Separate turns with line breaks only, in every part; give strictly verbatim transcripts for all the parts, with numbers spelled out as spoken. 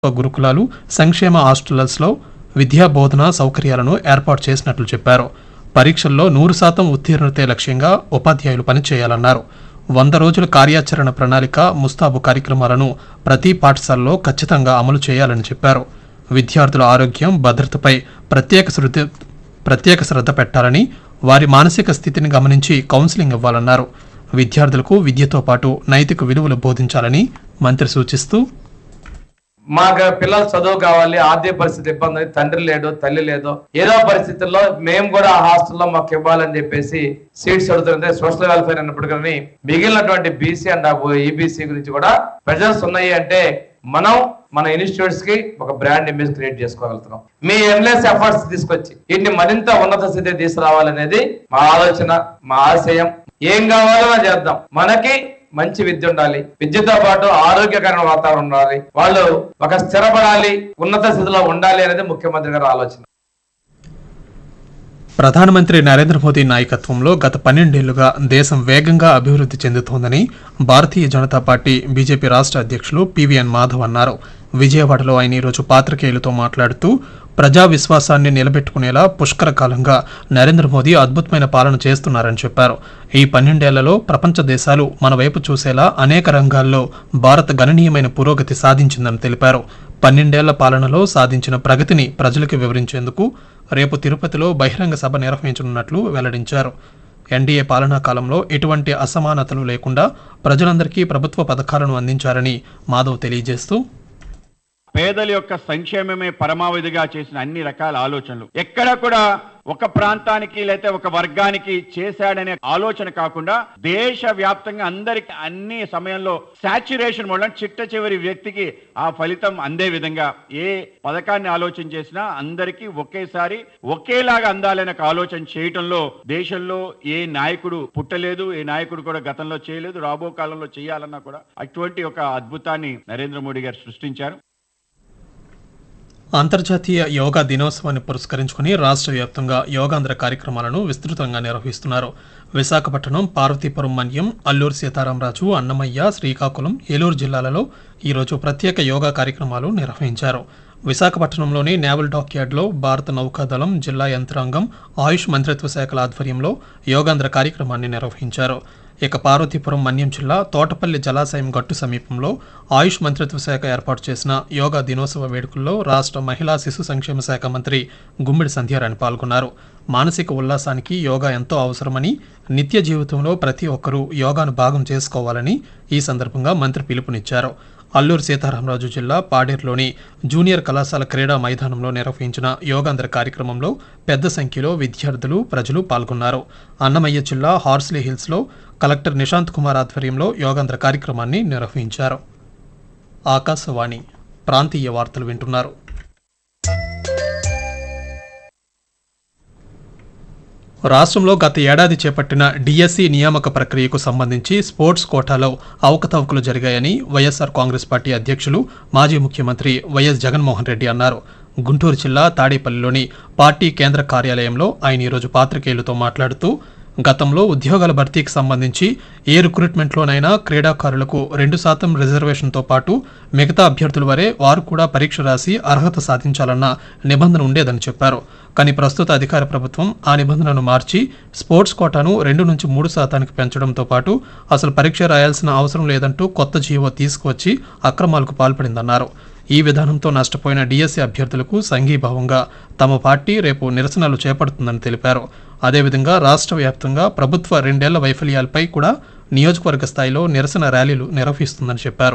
గురుకులాలు, సంక్షేమ హాస్టల్స్లో విద్యా బోధన సౌకర్యాలను ఏర్పాటు చేసినట్లు చెప్పారు. పరీక్షల్లో నూరు శాతం ఉత్తీర్ణతే లక్ష్యంగా ఉపాధ్యాయులు పనిచేయాలన్నారు. వంద రోజుల కార్యాచరణ ప్రణాళిక, ముస్తాబు కార్యక్రమాలను ప్రతి పాఠశాలలో ఖచ్చితంగా అమలు చేయాలని చెప్పారు. విద్యార్థుల ఆరోగ్యం, భద్రతపై ప్రత్యేక శ్రద్ధ ప్రత్యేక శ్రద్ధ పెట్టాలని, వారి మానసిక స్థితిని గమనించి కౌన్సిలింగ్ ఇవ్వాలన్నారు. విద్యార్థులకు విద్యతో పాటు నైతిక విలువలు బోధించాలని మంత్రి సూచిస్తూ,
మాకు పిల్లలు చదువు కావాలి, ఆర్థిక పరిస్థితి ఇబ్బంది, తండ్రి లేడు, తల్లి లేదు, ఏదో పరిస్థితుల్లో మేము కూడా ఆ హాస్టల్లో మాకు ఇవ్వాలని చెప్పేసి సీట్స్ అడుగుతుంటే సోషల్ వెల్ఫేర్ అన్నప్పటికీ మిగిలినటువంటి బీసీ అండ్ ఈబీసీ గురించి కూడా ప్రెజర్స్ ఉన్నాయి అంటే మనం మన ఇన్స్టిట్యూట్స్ కి ఒక బ్రాండ్ ఇమేజ్ క్రియేట్ చేసుకోగలుగుతున్నాం. మీ ఎంఎస్ ఎఫర్ట్స్ తీసుకొచ్చి వీటిని మరింత ఉన్నత స్థితి తీసుకురావాలనేది మా ఆలోచన, మా ఆశయం. ఏం కావాలో చేద్దాం. మనకి మంచి విద్య ఉండాలి, విద్యతో పాటు ఆరోగ్యకరమైన వాతావరణం ఉండాలి, వాళ్ళు ఒక స్థిరపడాలి, ఉన్నత స్థితిలో ఉండాలి అనేది ముఖ్యమంత్రి గారి ఆలోచన.
ప్రధానమంత్రి నరేంద్ర మోదీ నాయకత్వంలో గత పన్నెండేళ్లుగా దేశం వేగంగా అభివృద్ధి చెందుతోందని భారతీయ జనతా పార్టీ బీజేపీ రాష్ట్ర అధ్యక్షులు పీవీఎన్ మాధవ్ అన్నారు. విజయవాడలో ఆయన ఈరోజు పాత్రికేయులతో మాట్లాడుతూ, ప్రజా విశ్వాసాన్ని నిలబెట్టుకునేలా పుష్కర కాలంగా నరేంద్ర మోదీ అద్భుతమైన పాలన చేస్తున్నారని చెప్పారు. ఈ పన్నెండేళ్లలో ప్రపంచ దేశాలు మన వైపు చూసేలా అనేక రంగాల్లో భారత్ గణనీయమైన పురోగతి సాధించిందని తెలిపారు. పన్నెండేళ్ల పాలనలో సాధించిన ప్రగతిని ప్రజలకు వివరించేందుకు రేపు తిరుపతిలో బహిరంగ సభ నిర్వహించనున్నట్లు వెల్లడించారు. ఎన్డీఏ పాలనా కాలంలో ఎటువంటి అసమానతలు లేకుండా ప్రజలందరికీ ప్రభుత్వ పథకాలను అందించారని మాధవ్ తెలియజేస్తూ,
పేదల యొక్క సంక్షేమమే పరమావధిగా చేసిన అన్ని రకాల ఆలోచనలు ఎక్కడ కూడా ఒక ప్రాంతానికి లేకపోతే ఒక వర్గానికి చేశాడనే ఆలోచన కాకుండా దేశ వ్యాప్తంగా అందరికి అన్ని సమయంలో సాచ్యురేషన్ మోడల్ చిట్ట చివరి వ్యక్తికి ఆ ఫలితం అందే విధంగా ఏ పథకాన్ని ఆలోచన చేసినా అందరికీ ఒకేసారి ఒకేలాగా అందాలనే ఆలోచన చేయటంలో దేశంలో ఏ నాయకుడు పుట్టలేదు, ఏ నాయకుడు కూడా గతంలో చేయలేదు, రాబో కాలంలో చేయాలన్నా కూడా అటువంటి ఒక అద్భుతాన్ని నరేంద్ర మోడీ గారు సృష్టించారు.
అంతర్జాతీయ యోగా దినోత్సవాన్ని పురస్కరించుకుని రాష్ట్ర వ్యాప్తంగా యోగాంధ్ర కార్యక్రమాలను విస్తృతంగా నిర్వహిస్తున్నారు. విశాఖపట్నం, పార్వతీపురం మన్యం, అల్లూరు సీతారామరాజు, అన్నమయ్య, శ్రీకాకుళం, ఏలూరు జిల్లాలలో ఈరోజు ప్రత్యేక యోగా కార్యక్రమాలు నిర్వహించారు. విశాఖపట్నంలోని నేవల్ డాక్యార్డ్లో భారత నౌకాదళం, జిల్లా యంత్రాంగం, ఆయుష్ మంత్రిత్వ శాఖల ఆధ్వర్యంలో యోగాంధ్ర కార్యక్రమాన్ని నిర్వహించారు. ఇక పార్వతీపురం మన్యం జిల్లా తోటపల్లి జలాశయం గట్టు సమీపంలో ఆయుష్ మంత్రిత్వ శాఖ ఏర్పాటు చేసిన యోగా దినోత్సవ వేడుకల్లో రాష్ట్ర మహిళా శిశు సంక్షేమ శాఖ మంత్రి గుమ్మిడి సంధ్యారాణి పాల్గొన్నారు. మానసిక ఉల్లాసానికి యోగా ఎంతో అవసరమని, నిత్య జీవితంలో ప్రతి ఒక్కరూ యోగాను భాగం చేసుకోవాలని ఈ సందర్భంగా మంత్రి పిలుపునిచ్చారు. అల్లూరు సీతారామరాజు జిల్లా పాడేరులోని జూనియర్ కళాశాల క్రీడా మైదానంలో నిర్వహించిన యోగాంధ్ర కార్యక్రమంలో పెద్ద సంఖ్యలో విద్యార్థులు, ప్రజలు పాల్గొన్నారు. అన్నమయ్య జిల్లా హార్స్లీ హిల్స్లో కలెక్టర్ నిశాంత్ కుమార్ ఆధ్వర్యంలో యోగాంధ్ర కార్యక్రమాన్ని నిర్వహించారు. ఆకాశవాణి ప్రాంతీయ వార్తలు వింటున్నారు. రాష్ట్రంలో గత ఏడాది చేపట్టిన డిఎస్సి నియామక ప్రక్రియకు సంబంధించి స్పోర్ట్స్ కోటాలో అవకతవకలు జరిగాయని వైఎస్ఆర్ కాంగ్రెస్ పార్టీ అధ్యక్షులు, మాజీ ముఖ్యమంత్రి వైఎస్ జగన్మోహన్ రెడ్డి అన్నారు. గుంటూరు జిల్లా తాడేపల్లిలోని పార్టీ కేంద్ర కార్యాలయంలో ఆయన ఈరోజు పాత్రికేయులతో మాట్లాడుతూ, గతంలో ఉద్యోగాల భర్తీకి సంబంధించి ఏ రిక్రూట్మెంట్లోనైనా క్రీడాకారులకు రెండు శాతం రిజర్వేషన్తో పాటు మిగతా అభ్యర్థుల వరే వారు కూడా పరీక్ష రాసి అర్హత సాధించాలన్న నిబంధన ఉండేదని చెప్పారు. కానీ ప్రస్తుత అధికార ప్రభుత్వం ఆ నిబంధనను మార్చి స్పోర్ట్స్ కోటాను రెండు నుంచి మూడు శాతానికి పెంచడంతో పాటు అసలు పరీక్ష రాయాల్సిన అవసరం లేదంటూ కొత్త జీవో తీసుకువచ్చి అక్రమాలకు పాల్పడిందన్నారు. ఈ విధానంతో నష్టపోయిన డిఎస్సి అభ్యర్థులకు సంఘీభావంగా తమ పార్టీ రేపు నిరసనలు చేపడుతుందని తెలిపారు. అదేవిధంగా రాష్ట్ర వ్యాప్తంగా ప్రభుత్వ రెండేళ్ల వైఫల్యాలపై కూడా నియోజకవర్గ స్థాయిలో నిరసన ర్యాలీలు నిర్వహిస్తుందని చెప్పారు.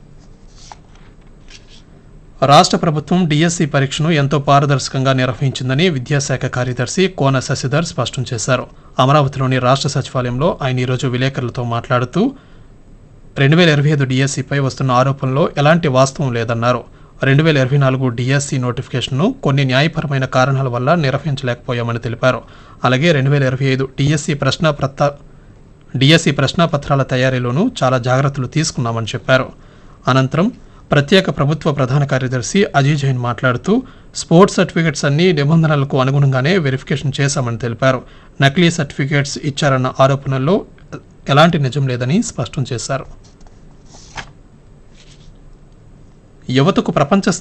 రాష్ట్ర ప్రభుత్వం డిఎస్సి పరీక్షను ఎంతో పారదర్శకంగా నిర్వహించిందని విద్యాశాఖ కార్యదర్శి కోన శశిధర్ స్పష్టం చేశారు. అమరావతిలోని రాష్ట్ర సచివాలయంలో ఆయన ఈరోజు విలేకరులతో మాట్లాడుతూ, రెండు వేల ఇరవై ఐదు డిఎస్సిపై వస్తున్న ఆరోపణలో ఎలాంటి వాస్తవం లేదన్నారు. రెండు వేల ఇరవై నాలుగు డిఎస్సి నోటిఫికేషన్ను కొన్ని న్యాయపరమైన కారణాల వల్ల నిర్వహించలేకపోయామని తెలిపారు. అలాగే రెండు వేల ఇరవై ఐదు డిఎస్సి ప్రశ్నాపత్ర డిఎస్సి ప్రశ్నాపత్రాల తయారీలోనూ చాలా జాగ్రత్తలు తీసుకున్నామని చెప్పారు. అనంతరం ప్రత్యేక ప్రభుత్వ ప్రధాన కార్యదర్శి అజయ్ జైన్ మాట్లాడుతూ, స్పోర్ట్స్ సర్టిఫికెట్స్ అన్ని నిబంధనలకు అనుగుణంగానే వెరిఫికేషన్ చేశామని తెలిపారు. నకిలీ సర్టిఫికెట్స్ ఇచ్చారన్న ఆరోపణల్లో ఎలాంటి నిజం లేదని స్పష్టం చేశారు. యువతకు ప్రపంచ